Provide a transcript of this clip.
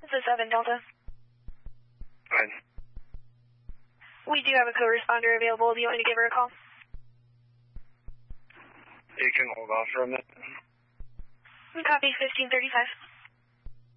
This is 7 Delta. Fine. We do have a co-responder available. Do you want me to give her a call? You can hold off for a minute. Copy 1535.